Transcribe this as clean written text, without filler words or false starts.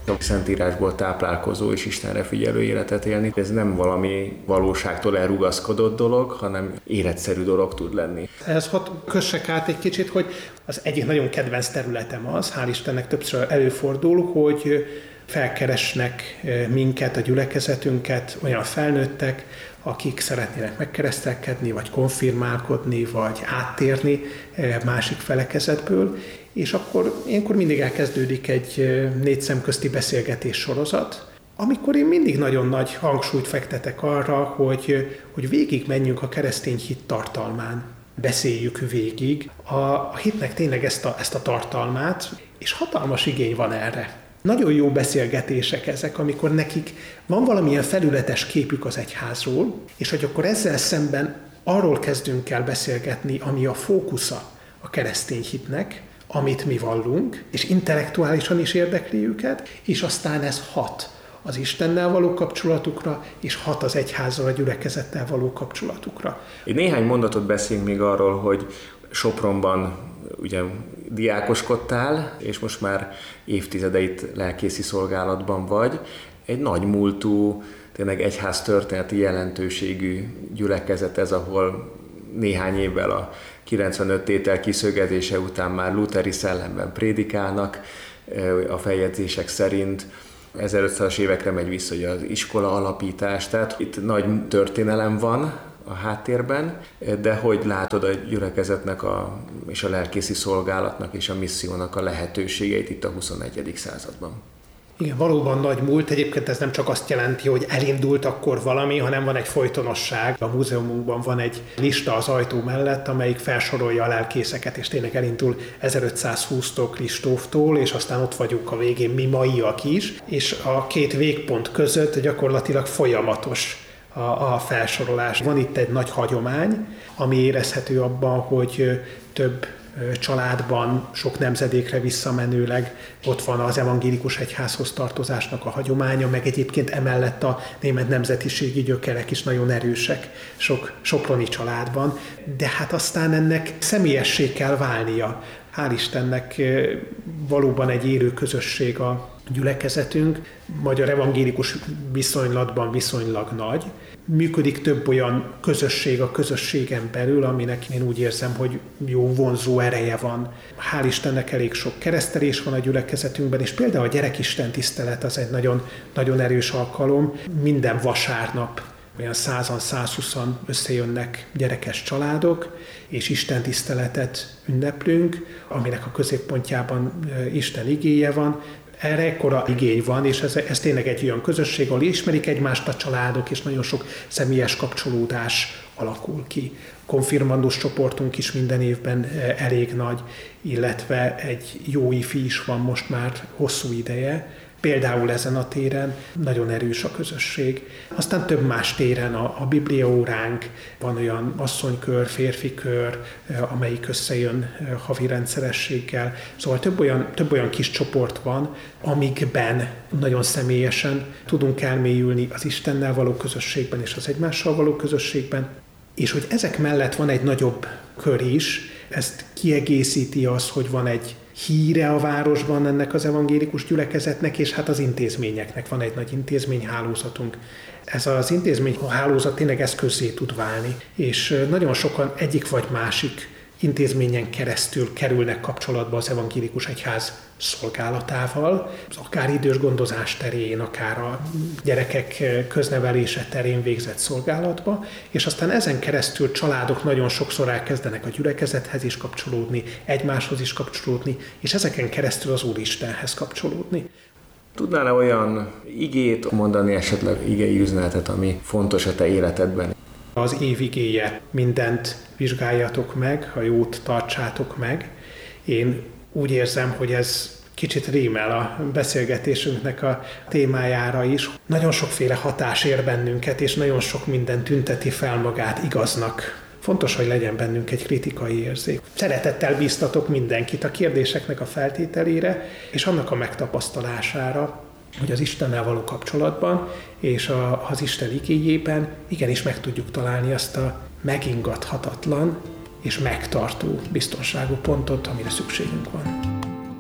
a Szentírásból táplálkozó és Istenre figyelő életet élni. Ez nem valami valóságtól elrugaszkodott dolog, hanem életszerű dolog tud lenni. Ehhez hadd kössek át egy kicsit, hogy az egyik nagyon kedvenc területem az, hál' Istennek többször előfordul, hogy felkeresnek minket, a gyülekezetünket olyan felnőttek, akik szeretnének megkeresztelkedni, vagy konfirmálkodni, vagy áttérni másik felekezetből, és akkor ilyenkor mindig elkezdődik egy négy szemközti beszélgetés sorozat, amikor én mindig nagyon nagy hangsúlyt fektetek arra, hogy végig menjünk a keresztény hit tartalmán, beszéljük végig a hitnek tényleg ezt a tartalmát, és hatalmas igény van erre. Nagyon jó beszélgetések ezek, amikor nekik van valamilyen felületes képük az egyházról, és hogy akkor ezzel szemben arról kezdünk el beszélgetni, ami a fókusza a keresztény hitnek, amit mi vallunk, és intellektuálisan is érdekli őket, és aztán ez hat az Istennel való kapcsolatukra, és hat az egyházzal, a gyülekezettel való kapcsolatukra. Egy néhány mondatot beszélünk még arról, hogy Sopronban ugye diákoskodtál, és most már évtizedeit lelkészi szolgálatban vagy. Egy nagy múltú, tényleg egyháztörténeti jelentőségű gyülekezet ez, ahol néhány évvel a 95 tétel kiszögezése után már luteri szellemben prédikálnak, a feljegyzések szerint 1500-as évekre megy vissza hogy az iskola alapítás, tehát itt nagy történelem van a háttérben, de hogy látod a gyülekezetnek és a lelkészi szolgálatnak és a missziónak a lehetőségeit itt a 21. században? Igen, valóban nagy múlt. Egyébként ez nem csak azt jelenti, hogy elindult akkor valami, hanem van egy folytonosság. A múzeumunkban van egy lista az ajtó mellett, amelyik felsorolja a lelkészeket, és tényleg elindul 1520-tól Kristóftól, és aztán ott vagyunk a végén mi maiak is, és a két végpont között gyakorlatilag folyamatos a felsorolás. Van itt egy nagy hagyomány, ami érezhető abban, hogy több családban, sok nemzedékre visszamenőleg ott van az evangélikus egyházhoz tartozásnak a hagyománya, meg egyébként emellett a német nemzetiségi gyökerek is nagyon erősek sok soproni családban, de hát aztán ennek személyessé kell válnia. Hál' Istennek valóban egy élő közösség a gyülekezetünk, magyar evangélikus viszonylatban viszonylag nagy. Működik több olyan közösség a közösségen belül, aminek én úgy érzem, hogy jó vonzó ereje van. Hál' Istennek elég sok keresztelés van a gyülekezetünkben, és például a gyerekisten tisztelet az egy nagyon, nagyon erős alkalom. Minden vasárnap olyan 100-120-an összejönnek gyerekes családok, és Isten tiszteletet ünneplünk, aminek a középpontjában Isten igéje van. Erre ekkora igény van, és ez tényleg egy olyan közösség, ahol ismerik egymást a családok, és nagyon sok személyes kapcsolódás alakul ki. Konfirmandus csoportunk is minden évben elég nagy, illetve egy jó ifi is van most már hosszú ideje. Például ezen a téren nagyon erős a közösség. Aztán több más téren a bibliaóránk, van olyan asszonykör, férfikör, amelyik összejön havi rendszerességgel. Szóval több olyan kis csoport van, amikben nagyon személyesen tudunk elmélyülni az Istennel való közösségben és az egymással való közösségben. És hogy ezek mellett van egy nagyobb kör is, ezt kiegészíti az, hogy van egy híre a városban ennek az evangélikus gyülekezetnek, és hát az intézményeknek van egy nagy intézményhálózatunk. Ez az intézményhálózat tényleg eszközzé tud válni, és nagyon sokan egyik vagy másik intézményen keresztül kerülnek kapcsolatba az evangélikus egyház szolgálatával, akár idős gondozás terén, akár a gyerekek köznevelése terén végzett szolgálatba, és aztán ezen keresztül családok nagyon sokszor elkezdenek a gyülekezethez is kapcsolódni, egymáshoz is kapcsolódni, és ezeken keresztül az Úristenhez kapcsolódni. Tudnál-e olyan igét mondani, esetleg igei üzenetet, ami fontos a te életedben? Az év igéje: mindent vizsgáljatok meg, a jót tartsátok meg. Én úgy érzem, hogy ez kicsit rímel a beszélgetésünknek a témájára is. Nagyon sokféle hatás ér bennünket, és nagyon sok minden tünteti fel magát igaznak. Fontos, hogy legyen bennünk egy kritikai érzék. Szeretettel bíztatok mindenkit a kérdéseknek a feltételére, és annak a megtapasztalására, hogy az Istennel való kapcsolatban és az Isten igéjében igenis meg tudjuk találni azt a megingathatatlan és megtartó biztonságú pontot, amire szükségünk van.